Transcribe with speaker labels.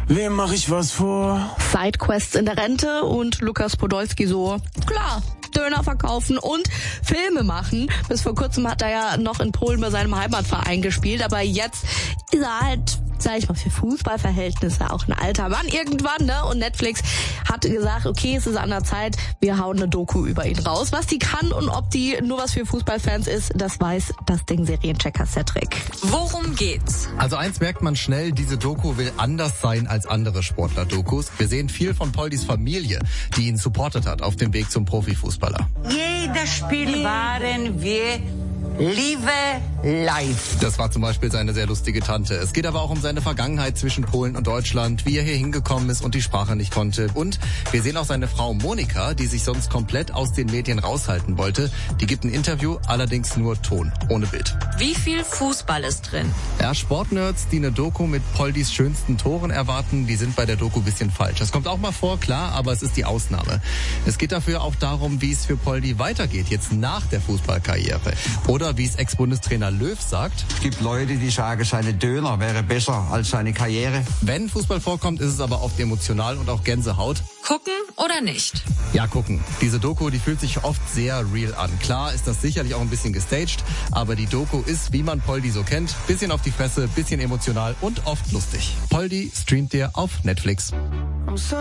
Speaker 1: Wem mache ich was vor?
Speaker 2: Sidequests in der Rente und Lukas Podolski so, klar, Döner verkaufen und Filme machen. Bis vor kurzem hat er ja noch in Polen bei seinem Heimatverein gespielt, aber jetzt ist er halt, sag ich mal, für Fußballverhältnisse auch ein alter Mann irgendwann, ne? Und Netflix hat gesagt, okay, es ist an der Zeit, wir hauen eine Doku über ihn raus. Was die kann und ob die nur was für Fußballfans ist, das weiß das Ding Serienchecker Cedric.
Speaker 3: Worum geht's?
Speaker 4: Also eins merkt man schnell, diese Doku will anders sein als andere Sportler-Dokus. Wir sehen viel von Poldis Familie, die ihn supportet hat auf dem Weg zum Profifußballer.
Speaker 5: Jedes Spiel waren wir Liebe live.
Speaker 4: Das war zum Beispiel seine sehr lustige Tante. Es geht aber auch um seine Vergangenheit zwischen Polen und Deutschland, wie er hier hingekommen ist und die Sprache nicht konnte. Und wir sehen auch seine Frau Monika, die sich sonst komplett aus den Medien raushalten wollte. Die gibt ein Interview, allerdings nur Ton, ohne Bild.
Speaker 3: Wie viel Fußball ist drin?
Speaker 4: Ja, Sportnerds, die eine Doku mit Poldis schönsten Toren erwarten, die sind bei der Doku ein bisschen falsch. Das kommt auch mal vor, klar, aber es ist die Ausnahme. Es geht dafür auch darum, wie es für Poldi weitergeht, jetzt nach der Fußballkarriere. Oder wie es Ex-Bundestrainer Löw sagt.
Speaker 6: Es gibt Leute, die sagen, seine Döner wäre besser als seine Karriere.
Speaker 4: Wenn Fußball vorkommt, ist es aber oft emotional und auch Gänsehaut.
Speaker 3: Gucken oder nicht?
Speaker 4: Ja, gucken. Diese Doku, die fühlt sich oft sehr real an. Klar ist das sicherlich auch ein bisschen gestaged, aber die Doku ist, wie man Poldi so kennt, bisschen auf die Fresse, bisschen emotional und oft lustig. Poldi streamt ihr auf Netflix.